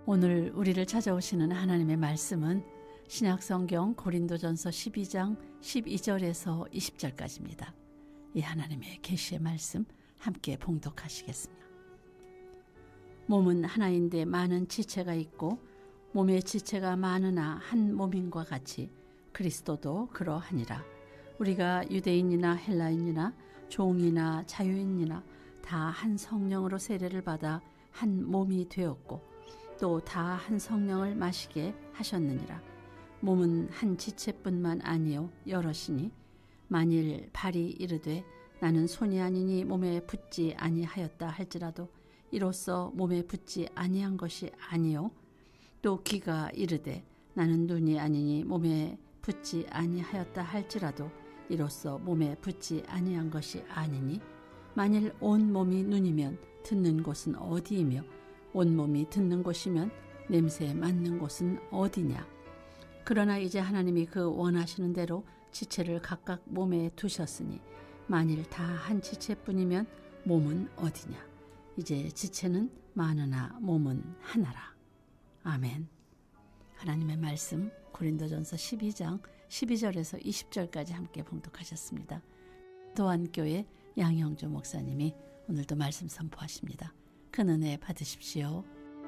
오늘 우리를 찾아오시는 하나님의 말씀은 신약성경 고린도전서 12장 12절에서 20절까지입니다. 이 하나님의 계시의 말씀 함께 봉독하시겠습니다. 몸은 하나인데 많은 지체가 있고 몸의 지체가 많으나 한 몸인과 같이 그리스도도 그러하니라. 우리가 유대인이나 헬라인이나 종이나 자유인이나 다 한 성령으로 세례를 받아 한 몸이 되었고 또 다 한 성령을 마시게 하셨느니라. 몸은 한 지체뿐만 아니요 여럿이니 만일 발이 이르되 나는 손이 아니니 몸에 붙지 아니하였다 할지라도 이로써 몸에 붙지 아니한 것이 아니요 또 귀가 이르되 나는 눈이 아니니 몸에 붙지 아니하였다 할지라도 이로써 몸에 붙지 아니한 것이 아니니 만일 온 몸이 눈이면 듣는 곳은 어디이며 온 몸이 듣는 곳이면 냄새에 맡는 곳은 어디냐. 그러나 이제 하나님이 그 원하시는 대로 지체를 각각 몸에 두셨으니 만일 다 한 지체뿐이면 몸은 어디냐. 이제 지체는 많으나 몸은 하나라. 아멘. 하나님의 말씀 고린도전서 12장 12절에서 20절까지 함께 봉독하셨습니다. 도안교회 양영조 목사님이 오늘도 말씀 선포하십니다. 큰 은혜 받으십시오.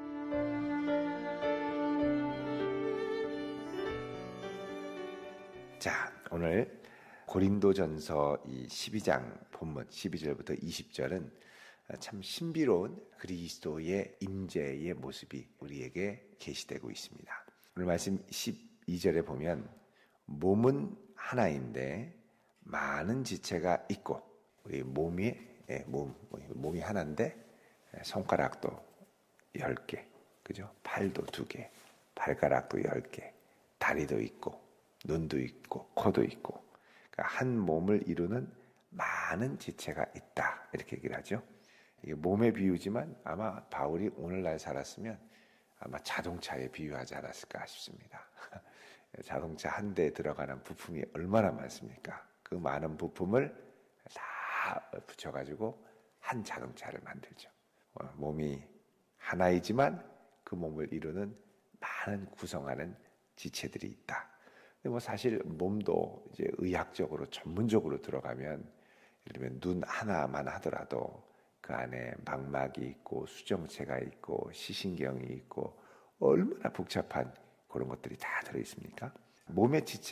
자, 오늘 고린도전서 이 12장 본문 12절부터 20절은 참 신비로운 그리스도의 임재의 모습이 우리에게 계시되고 있습니다. 오늘 말씀 12절에 보면 몸은 하나인데 많은 지체가 있고 우리 몸이 하나인데 손가락도 10개, 그죠? 팔도 2개, 발가락도 10개, 다리도 있고 눈도 있고 코도 있고 그러니까 한 몸을 이루는 많은 지체가 있다 이렇게 얘기를 하죠. 이게 몸에 비유지만 아마 바울이 오늘날 살았으면 아마 자동차에 비유하지 않았을까 싶습니다. 자동차 한 대에 들어가는 부품이 얼마나 많습니까? 그 많은 부품을 다 붙여가지고 한 자동차를 만들죠. 몸이 하나이지만 그 몸을 이루는 많은 구성하는 지체들이 있다. 근데 사실 몸도 이제 의학적으로 전문적으로 들어가면 예를 들면 눈 하나만 하더라도 그 안에 망막이 있고 수정체가 있고 시신경이 있고 얼마나 복잡한 그런 것들이 다 들어있습니까? 몸의 지체